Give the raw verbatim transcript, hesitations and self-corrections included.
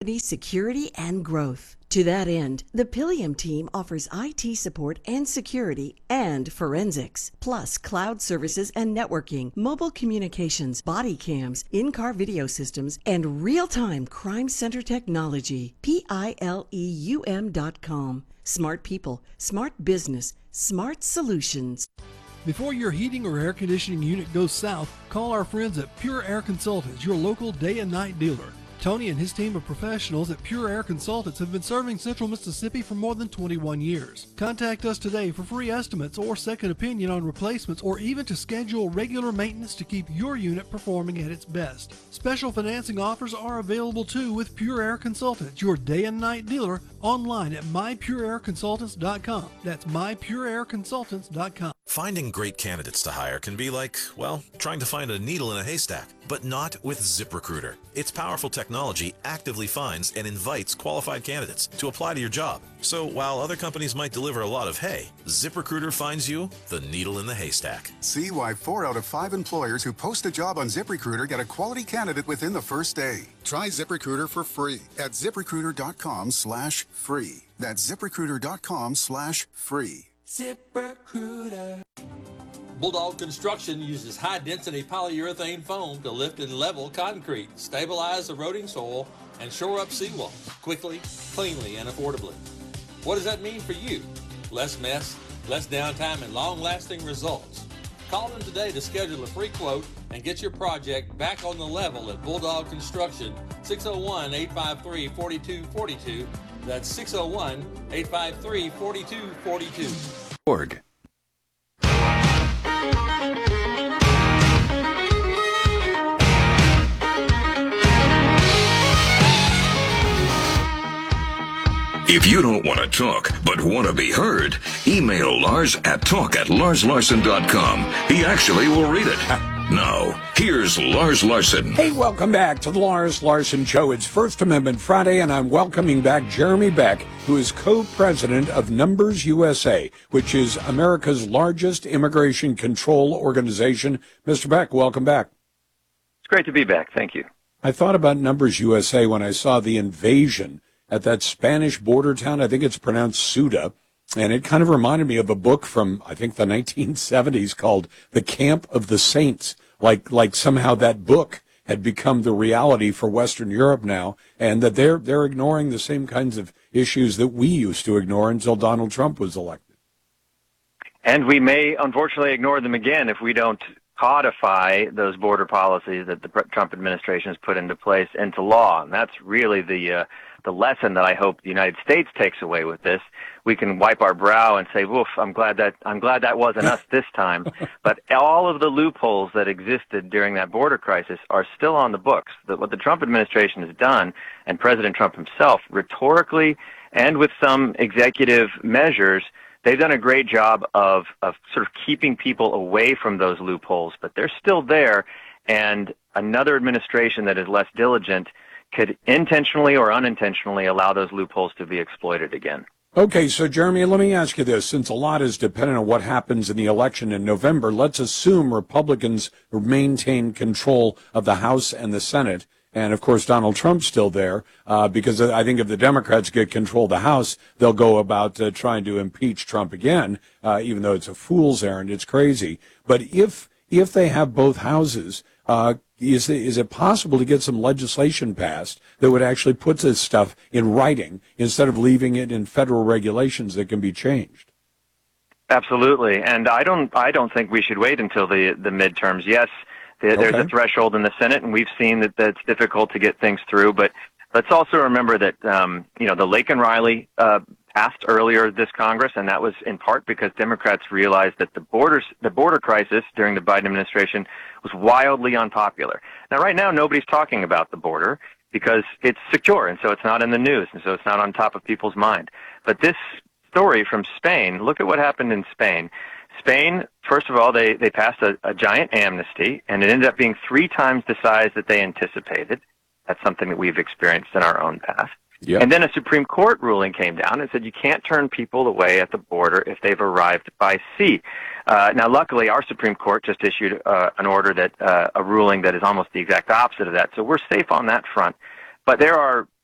company security and growth. To that end, the Pilium team offers I T support and security and forensics, plus cloud services and networking, mobile communications, body cams, in-car video systems, and real-time crime center technology. P I L E U M dot com. Smart people, smart business, smart solutions. Before your heating or air conditioning unit goes south, call our friends at Pure Air Consultants, your local day and night dealer. Tony and his team of professionals at Pure Air Consultants have been serving Central Mississippi for more than twenty-one years. Contact us today for free estimates or second opinion on replacements, or even to schedule regular maintenance to keep your unit performing at its best. Special financing offers are available too with Pure Air Consultants, your day and night dealer, online at my pure air consultants dot com. That's my pure air consultants dot com. Finding great candidates to hire can be like, well, trying to find a needle in a haystack, but not with ZipRecruiter. Its powerful technology actively finds and invites qualified candidates to apply to your job. So while other companies might deliver a lot of hay, ZipRecruiter finds you the needle in the haystack. See why four out of five employers who post a job on ZipRecruiter get a quality candidate within the first day. Try ZipRecruiter for free at ziprecruiter dot com slash free. That's ziprecruiter dot com slash free. ZipRecruiter. Bulldog Construction uses high-density polyurethane foam to lift and level concrete, stabilize eroding soil, and shore up seawalls quickly, cleanly, and affordably. What does that mean for you? Less mess, less downtime, and long-lasting results. Call them today to schedule a free quote and get your project back on the level at Bulldog Construction, six oh one, eight five three, four two four two. That's six oh one, eight five three, four two four two. Org. If you don't want to talk, but want to be heard, email Lars at talk at lars larson dot com. He actually will read it. Now, here's Lars Larson. Hey, welcome back to the Lars Larson Show. It's First Amendment Friday, and I'm welcoming back Jeremy Beck, who is co-president of Numbers U S A, which is America's largest immigration control organization. Mister Beck, welcome back. It's great to be back. Thank you. I thought about Numbers U S A when I saw the invasion at that Spanish border town. I think it's pronounced Ceuta. And it kind of reminded me of a book from, I think, the nineteen seventies called The Camp of the Saints. Like, like somehow that book had become the reality for Western Europe now, and that they're, they're ignoring the same kinds of issues that we used to ignore until Donald Trump was elected. And we may, unfortunately, ignore them again if we don't codify those border policies that the Trump administration has put into place into law. And that's really the, uh, the lesson that I hope the United States takes away with this. We can wipe our brow and say, "Woof! I'm glad that I'm glad that wasn't us this time." But all of the loopholes that existed during that border crisis are still on the books. That what the Trump administration has done, and President Trump himself, rhetorically and with some executive measures, they've done a great job of of sort of keeping people away from those loopholes. But they're still there, and another administration that is less diligent could intentionally or unintentionally allow those loopholes to be exploited again. Okay, so Jeremy, let me ask you this. Since a lot is dependent on what happens in the election in November, let's assume Republicans maintain control of the House and the Senate. And, of course, Donald Trump's still there, uh, because I think if the Democrats get control of the House, they'll go about uh, trying to impeach Trump again, uh, even though it's a fool's errand. It's crazy. But if if they have both houses, uh, is it, is it possible to get some legislation passed that would actually put this stuff in writing instead of leaving it in federal regulations that can be changed? Absolutely. And I don't I don't think we should wait until the, the midterms. Yes, the, there's Okay. a threshold in the Senate, and we've seen that that's difficult to get things through. But let's also remember that, um, you know, the Lake and Riley uh, passed earlier this Congress, and that was in part because Democrats realized that the borders, the border crisis during the Biden administration was wildly unpopular. Now, right now, nobody's talking about the border because it's secure, and so it's not in the news, and so it's not on top of people's mind. But this story from Spain, look at what happened in Spain. Spain, first of all, they, they passed a, a giant amnesty, and it ended up being three times the size that they anticipated. That's something that we've experienced in our own past. Yep. And then a Supreme Court ruling came down and said you can't turn people away at the border if they've arrived by sea. Uh, now, luckily, our Supreme Court just issued uh, an order that uh, a ruling that is almost the exact opposite of that, so we're safe on that front. But there are